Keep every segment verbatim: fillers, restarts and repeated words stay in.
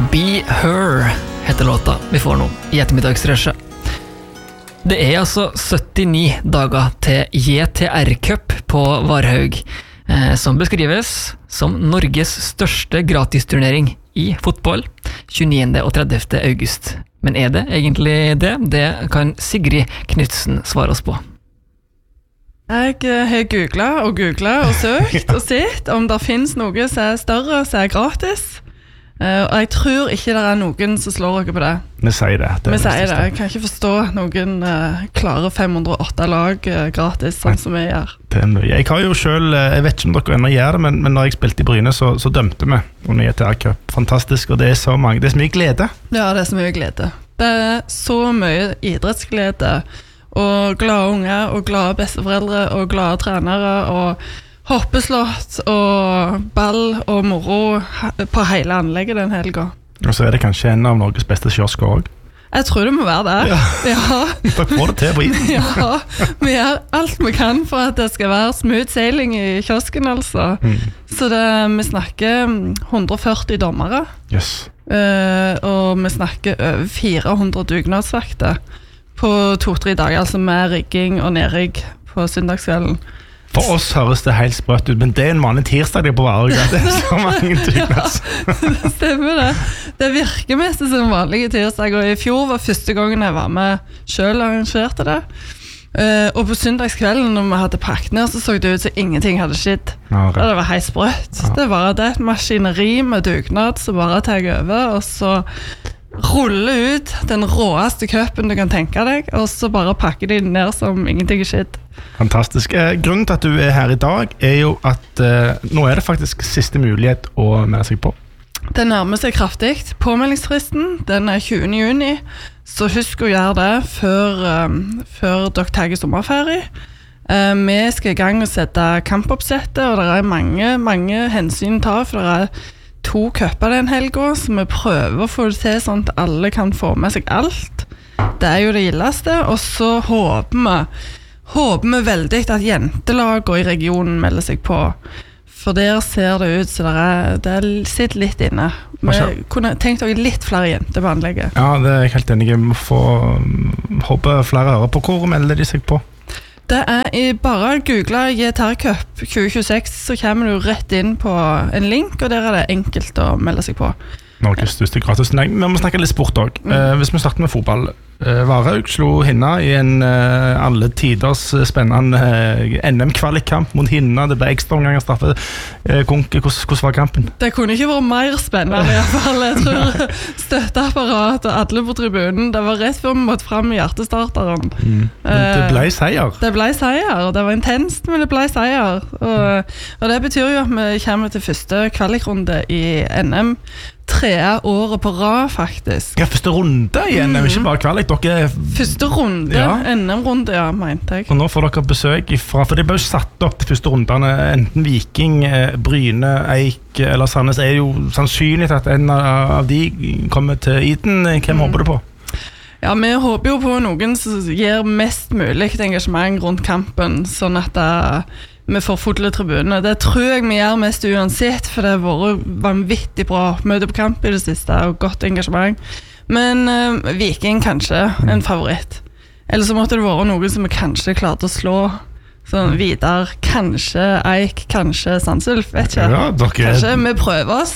Be Her heter låta vi får nå i ettermiddagsrushet. Det er altså syttini dager til J T R Cup på Varhaug, eh, som beskrives som Norges største gratisturnering i fotball tjueniende og tredivte august. Men er det egentlig det? Det kan Sigrid Knudsen svare oss på. Jeg har googlet og googlet og søkt og sett om det finnes noe som er større, som er gratis. Uh, og jeg tror ikke det er noen som slår dere på det. Vi sier det. det Vi sier det. Jeg kan ikke forstå noen uh, klare fem hundre og åtte lag uh, gratis, sånn som vi gjør. Det er mye. Jeg har jo selv, jeg vet ikke om dere ennå gjør det, men, men når jeg spilte i Bryne, så, så dømte vi under J T R Cup. Fantastisk, og det er så mange, det er så mye glede. Ja, det er så mye glede. Det er så mye idrettsglede, og glade unger, og glade besteforeldre, og glade trenere, og hoppeslott og ball og moro på hele anlegget den helgen. Og så er det kanskje en av Norges beste kiosker også. Jeg tror det må være det. Ja. Ja. Dere får det til på isen. Ja, vi gjør alt vi kan for at det skal være smooth sailing i kiosken, altså. Mm. Så det, vi snakker hundre og førti dommere. Yes. Uh, og vi snakker over fire hundre dugnadsvakter på to-tre dager, altså med rigging og nedrigg på søndagskvelden. For oss høres det helt sprøtt ut, men det er en vanlig tirsdag det er på Varhaug. Det er så mange dugnads. Ja, det stemmer det. Det virker mest som en vanlig tirsdag, og i fjor var første gangen jeg var med selv og arrangerte det. Uh, og på søndagskvelden når vi hadde pakket ned, så så det ut som ingenting hadde skjedd. Ja, okay. Det var helt sprøtt. Ja. Det var det et maskineri med dugnad som bare tar over, og så ruller ut den råeste køppen du kan tenke deg, og så bare pakker de ned som ingenting er skjedd. Fantastisk. Eh, grunnen til at du er her i dag er jo at eh, nå er det faktisk siste mulighet å melde seg på. Det nærmer seg kraftig. Påmeldingsfristen, den er tjuende juni, så husk å gjøre det før, um, før dere tar sommerferie. Uh, vi skal i gang og sette kampoppsettet, og det er mange, mange hensyn å ta, for det er to køpper den helgen, så vi prøver å få det til sånn at alle kan få med seg alt. Det er jo det gildeste, og så håper vi håper vi veldig at jentelagene i regionen melder seg på, for der ser det ut så det, er, det er sitter litt inne. Vi kunne tenkt dere litt flere jenter på anlegget. Ja, det er jeg helt enig. Vi får håpe flere ører på. Hvor melder de seg på? Det er i bare google J T R Cup tjue tjueseks, så kommer du rett inn på en link, og der er det enkelt å melde seg på. Norges største gratisnæring. Vi må snakke litt sport også. Mm. Eh, hvis vi starter med fotball. Eh, Varhaug slo Hinna i en eh, alle tiders spennende eh, N M-kvalikkamp mot Hinna. Det ble ekstra omgang av straffe. Eh, Konke, hvordan, hvordan var kampen? Det kunne ikke vært mer spennende i hvert fall. Jeg tror støtteapparat og alle på tribunen, det var rett før vi måtte frem i hjertestarteren. Mm. Men det ble seier. Eh, det ble seier. Det var intenst, men det ble seier. Og, og det betyr jo at vi kommer til første kvalikrunde i N M. Tre året på rad, faktisk. Ja, første runde igjen, mm. ikke bare kvalik. Dere... Første runde, ja. N M-runde, ja, mente jeg. Og nå får dere besøk ifra, for det ble jo satt opp til første rundene, enten Viking, Bryne, Eik eller Sandnes. Er jo sannsynlig at en av de kommer til Iden. Hvem mm. håper du på? Ja, vi håper jo på noen som gir mest mulig engasjement rundt kampen, sånn at det vi får fulle tribunene. Det tror jeg vi gjør mest uansett, for det har vært vanvittig bra møte på kamp i det siste, og godt engasjement. Men uh, Viking kanskje en favoritt. Eller så måtte det være noen som vi kanskje klarte å slå. Sånn Vidar, kanskje Eik, kanskje Sandsulf, vet ikke. Ja, dere... Kanskje vi prøver oss.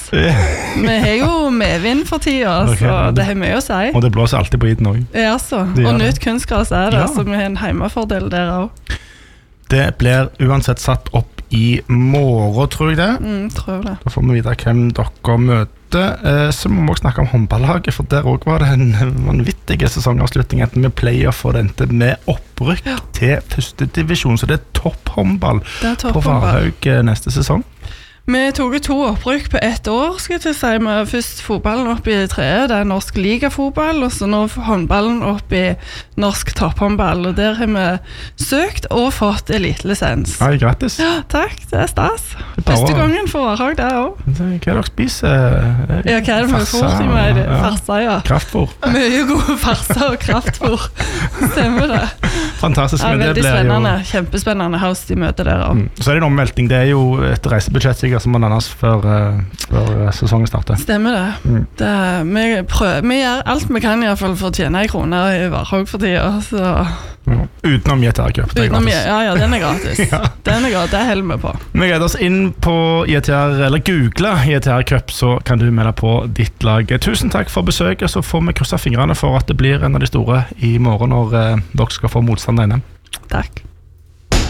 Vi har jo medvind for tida, okay. Så det har mye å si. Og det blåser alltid på iden også. Ja, så. Og nytt kunstgras er det, ja. Så vi har en heimefordel der også. Det blir uansett satt opp i morgen, tror jeg det. Mm, tror jeg det. Da får vi vite hvem dere møter. Eh, så må vi også snakke om håndballaget, for der også var det en vanvittig sesongavslutning, enten med playoff og dente med opprykk ja. Til første divisjon. Så det er topphåndball top på Varhaug neste sesong. Vi tok to opprykk på ett år, skal jeg til å si. Vi har først fotballen opp i tredje, det er norsk ligafotball, og så nå håndballen opp i norsk topphåndball, og der har vi søkt og fått elitelisens. Ja, grattis. Ja, takk, det er stas. Første gangen for Varhaug, det er også. Hva er det dere spiser? Ja, hva er det for fort i meg? Farsa, ja. Kraftfôr. Mye gode farsa og kraftfôr. Stemmer det. Fantastisk. Ja, Men det veldig blir spennende. jo Kjempespennende house de møter der også. Mm. Så er det en omvelting. Det er jo et reisebudsjett sikkert som må landes før, uh, før sesongen starter. Stemmer det. Mm. det vi, prøver, vi gjør alt vi kan i hvert fall for å tjene en krone i Varhaug for tida. Så. Mm. Utenom J T R Cup. Det er Utenom, gratis. ja, ja, den er gratis. Ja. Den er gratis, det holder vi på. Vi gleder oss inn på J T R, eller google J T R Cup, så kan du melde på ditt lag. Tusen takk for besøket, så får vi krysse fingrene for at det blir en av de store i morgen når uh, dere skal få motstand inne. Takk.